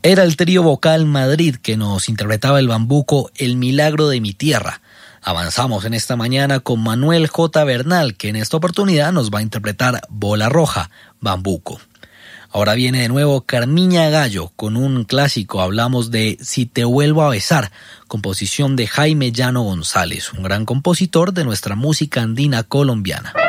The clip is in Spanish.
Era el trío vocal Madrid que nos interpretaba el bambuco El Milagro de mi Tierra. Avanzamos en esta mañana con Manuel J. Bernal, que en esta oportunidad nos va a interpretar Bola Roja, bambuco. Ahora viene de nuevo Carmiña Gallo con un clásico. Hablamos de Si te vuelvo a besar, composición de Jaime Llano González, un gran compositor de nuestra música andina colombiana.